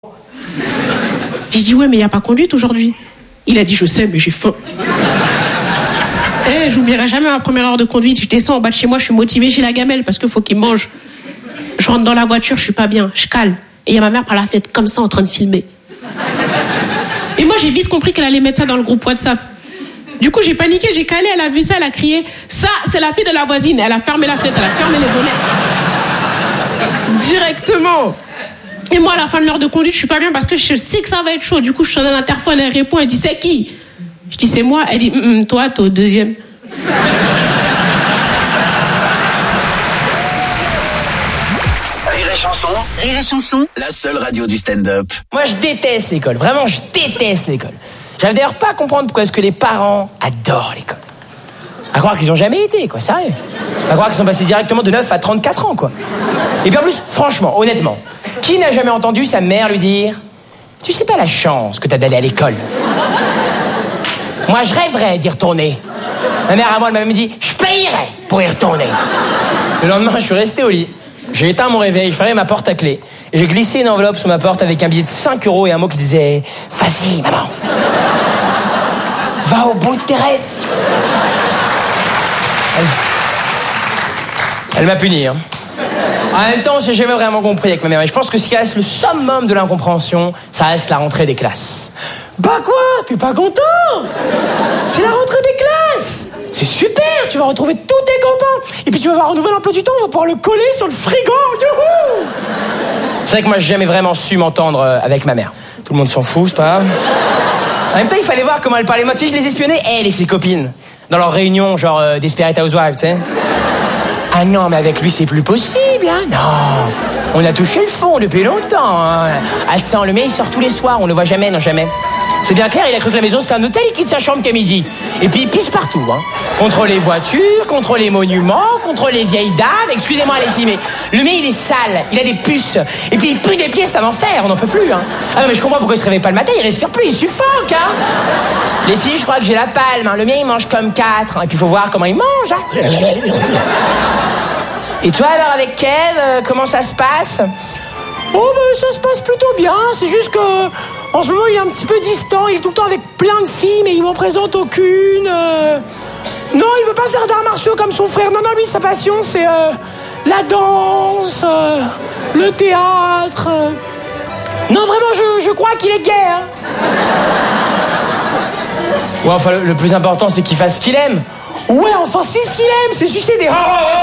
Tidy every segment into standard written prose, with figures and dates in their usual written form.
J'ai dit, ouais, mais il n'y a pas conduite aujourd'hui. Il a dit, je sais, mais j'ai faim. J'oublierai jamais ma première heure de conduite. Je descends en bas de chez moi, je suis motivée, j'ai la gamelle parce qu'il faut qu'il mange. Je rentre dans la voiture, je suis pas bien, je cale. Et il y a ma mère par la fenêtre comme ça en train de filmer. Et moi, j'ai vite compris qu'elle allait mettre ça dans le groupe WhatsApp. Du coup, j'ai paniqué, j'ai calé, elle a vu ça, elle a crié « Ça, c'est la fille de la voisine !» Elle a fermé la fenêtre, elle a fermé les volets. Directement. Et moi, à la fin de l'heure de conduite, je suis pas bien parce que je sais que ça va être chaud. Du coup, je sonne à l'interphone, elle répond, elle dit « C'est qui ?» Je dis « C'est moi ». Elle dit « Toi, t'es au deuxième. » Rire et chanson, la seule radio du stand-up. Moi, je déteste l'école. Vraiment, je déteste l'école. J'arrive d'ailleurs pas à comprendre pourquoi est-ce que les parents adorent l'école. À croire qu'ils ont jamais été, quoi, sérieux. À croire qu'ils sont passés directement de 9 à 34 ans, quoi. Et puis en plus, franchement, honnêtement, qui n'a jamais entendu sa mère lui dire « Tu sais pas la chance que t'as d'aller à l'école ?» Moi, je rêverais d'y retourner. Ma mère, à moi, elle m'a même dit « Je payerais pour y retourner. » Le lendemain, je suis resté au lit. J'ai éteint mon réveil, je fermais ma porte à clé. Et j'ai glissé une enveloppe sous ma porte avec un billet de 5 € et un mot qui disait « Vas-y, maman. Va au bout de tes rêves. » Elle m'a puni, hein. En même temps, j'ai jamais vraiment compris avec ma mère. Et je pense que ce qui reste le summum de l'incompréhension, ça reste la rentrée des classes. Bah quoi? T'es pas content? C'est la rentrée des classes. C'est super, tu vas retrouver tous tes copains. Et puis tu vas avoir un nouvel emploi du temps, on va pouvoir le coller sur le frigo. Youhou! C'est vrai que moi, j'ai jamais vraiment su m'entendre avec ma mère. Tout le monde s'en fout, c'est pas grave. En même temps, il fallait voir comment elle parlait. Moi, tu sais, je les espionnais, elle et ses copines. Dans leurs réunions, genre Desperate Housewives, tu sais. Ah non, mais avec lui, c'est plus possible, hein. Non, on a touché le fond depuis longtemps, hein. Attends, le mien, il sort tous les soirs, on le voit jamais, non, jamais. C'est bien clair, il a cru que la maison, c'était un hôtel, il quitte sa chambre qu'à midi. Et puis, il pisse partout, hein. Contre les voitures, contre les monuments, contre les vieilles dames. Excusez-moi, les filles, mais le mien, il est sale, il a des puces. Et puis, il pue des pieds, c'est un enfer, on n'en peut plus, hein. Ah non, mais je comprends pourquoi il se réveille pas le matin, il respire plus, il suffoque, hein. Les filles, je crois que j'ai la palme, hein. Le mien, il mange comme 4, hein. Et puis, il faut voir comment il mange, hein. Et toi, alors, avec Kev, comment ça se passe? Oh, ben, ça se passe plutôt bien. C'est juste que, en ce moment, il est un petit peu distant. Il est tout le temps avec plein de filles, mais il m'en présente aucune. Non, il veut pas faire d'arts martiaux comme son frère. Non, lui, sa passion, c'est la danse, le théâtre. Non, vraiment, je crois qu'il est gay, hein. Ouais, enfin, le plus important, c'est qu'il fasse ce qu'il aime. Ouais, enfin, c'est ce qu'il aime, c'est sucer des...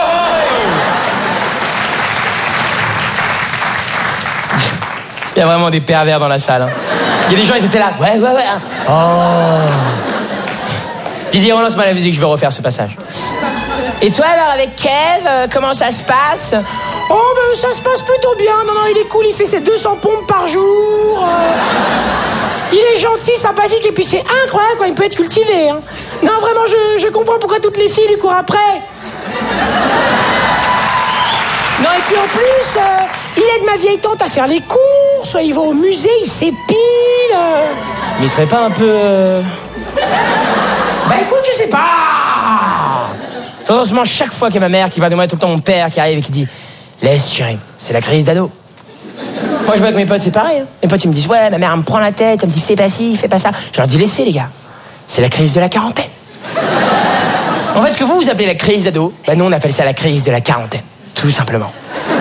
Il y a vraiment des pervers dans la salle, hein. Il y a des gens, ils étaient là. Ouais. Hein. Oh. Didier, relance-moi la musique, je veux refaire ce passage. Et toi, alors, avec Kev, comment ça se passe? Oh, ben, ça se passe plutôt bien. Non, il est cool, il fait ses 200 pompes par jour. Il est gentil, sympathique, et puis c'est incroyable quand il peut être cultivé, hein. Non, vraiment, je comprends pourquoi toutes les filles lui courent après. Non, et puis en plus, il aide ma vieille tante à faire les courses, il va au musée, il s'épile. Mais il serait pas un peu... Bah écoute, je sais pas. Franchement, chaque fois qu'il y a ma mère qui va demander tout le temps mon père qui arrive et qui dit « Laisse, chérie, c'est la crise d'ado. » Moi, je vois avec mes potes, c'est pareil, hein. Mes potes, ils me disent « Ouais, ma mère, elle me prend la tête, elle me dit « Fais pas ci, fais pas ça. » Je leur dis « Laissez, les gars. C'est la crise de la quarantaine. » En fait, ce que vous appelez la crise d'ado, bah nous, on appelle ça la crise de la quarantaine. Tout simplement.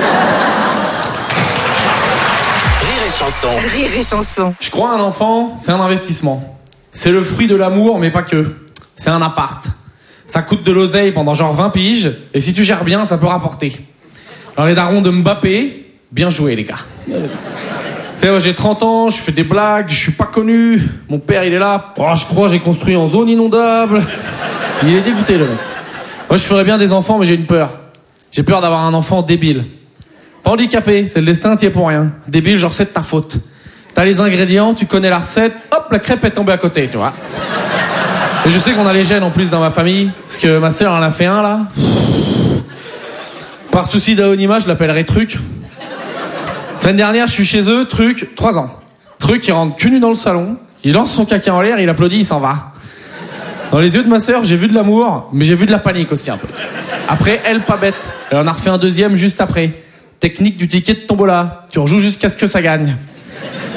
Rire et chanson. Je crois un enfant, c'est un investissement. C'est le fruit de l'amour, mais pas que. C'est un appart. Ça coûte de l'oseille pendant genre 20 piges, et si tu gères bien, ça peut rapporter. Alors les darons de Mbappé, bien joué les gars. Tu sais, moi j'ai 30 ans, je fais des blagues, je suis pas connu. Mon père il est là. Oh, je crois j'ai construit en zone inondable. Il est dégoûté le mec. Moi je ferais bien des enfants, mais j'ai une peur. J'ai peur d'avoir un enfant débile. Pas handicapé, c'est le destin, t'y es pour rien. Débile, genre c'est de ta faute. T'as les ingrédients, tu connais la recette, hop, la crêpe est tombée à côté, tu vois. Et je sais qu'on a les gènes en plus dans ma famille, parce que ma sœur en a fait un là. Par souci d'anonymat, je l'appellerai Truc. Semaine dernière, je suis chez eux, Truc, 3 ans. Truc, il rentre cul nu dans le salon, il lance son caca en l'air, il applaudit, il s'en va. Dans les yeux de ma sœur, j'ai vu de l'amour, mais j'ai vu de la panique aussi un peu. Après, elle, pas bête. Elle en a refait un deuxième juste après. Technique du ticket de tombola. Tu rejoues jusqu'à ce que ça gagne.